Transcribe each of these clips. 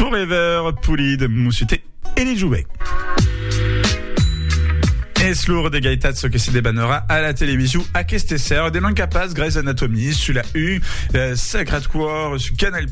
Forever Pulid Musute et les jouets. Et slour de gaitatso che si debanera à la télévision à Kestesser, des langues capaces, Grey's Anatomy, sur la U, Sacred War, sur Canal+,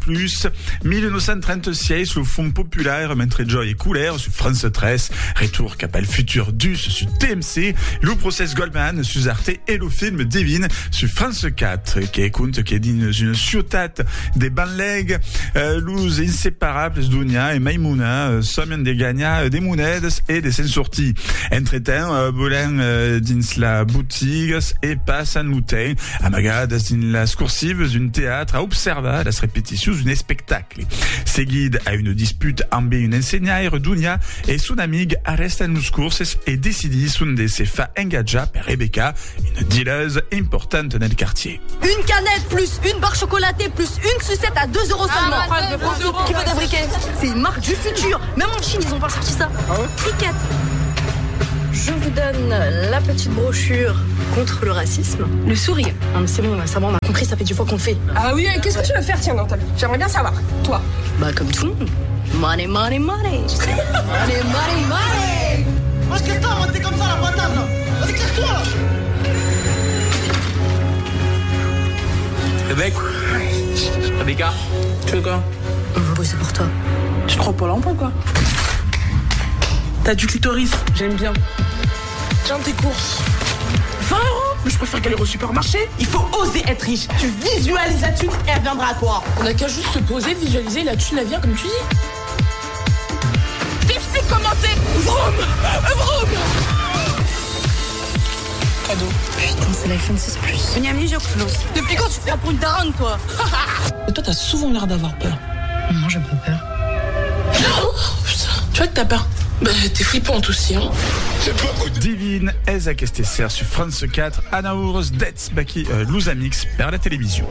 1936, sur le fond populaire, Mentre Joy et Couleur, sur France 13, Retour Capal Futur Dus, sur TMC, le process Goldman, sur Arte, et le film Divine, sur France 4, qui écoute, qui est une ciutat des banlegs, luz inséparables, Dunia et Maimouna, sommen des gagnants, des monedes et des sensortis. Entretemps, Bolen dins la boutique et passe à Nutei, amagades din las cursives d'un théâtre à observer las répétitions d'un spectacle. Seguid à une dispute amb une enseignare Dunia et son amigue arrestent nos courses et décident de se fa engager per Rebecca, une dealeuse importante dans le quartier. Une canette plus une barre chocolatée plus une sucette à 2 € seulement. Qui veut des briquets? C'est une marque du futur. Même en Chine, ils ont pas sorti ça. Cricket. Je vous donne la petite brochure contre le racisme. Le sourire. Non mais c'est bon, ça va, on a compris, ça fait 10 fois qu'on le fait. Ah oui, qu'est-ce que tu veux faire, tiens, dans ta vie? J'aimerais bien savoir, toi. Bah comme tout le monde. Money, money, money. Money, money, money. Moi je casse-toi, moi t'es comme ça la patate là. Vas-y, casse-toi là. Rebecca, tu veux quoi? On va bosser pour toi. Tu crois pas l'emploi, quoi? T'as du clitoris, j'aime bien. Tiens, tes courses. 20 €? Mais je préfère qu'elle aille au supermarché. Il faut oser être riche. Tu visualises la thune et elle viendra à toi. On a qu'à juste se poser, visualiser, la thune, elle vient comme tu dis. T'expliques comment c'est. Vroom. Vroom. Cadeau. Putain, c'est l'iPhone 6 Plus. Depuis quand tu te prends pour une daronne, toi? Et toi, t'as souvent l'air d'avoir peur. Non, j'ai pas peur. Oh, putain. Tu vois que t'as peur? Bah, t'es flippante aussi, hein. Divine, Eza Kestesser sur France 4, Anaours, Dets, Baki, Louzamix, vers la télévision.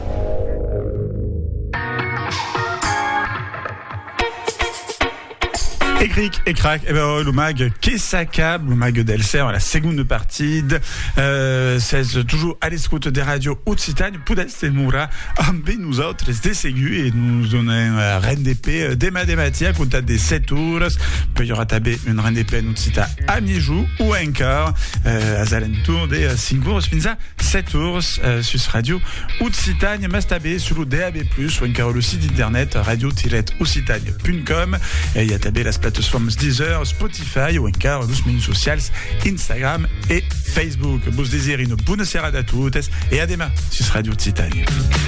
Et cric, et crac, et ben le mag qui s'accable, le mag d'Elser, la seconde partie de 16, toujours à l'écoute des radios Occitanie, Poudeste et Moura, avec nous autres, des ségus, et nous donnons un RNDP des mathématiques, à compter des 7 heures, puis il y aura tabé une RNDP en Occitanie à mi-jour, ou encore, à alentours des 5 heures, fins à 7 heures, sur radio Occitanie, mastabé sur le DAB+, ou encore le site internet radio-occitanie.com, et il y a tabé la plateformes Deezer, Spotify ou encore nos médias sociaux Instagram et Facebook. Vous désirez une bonne serrade à toutes et à demain sur Radio Occitanie.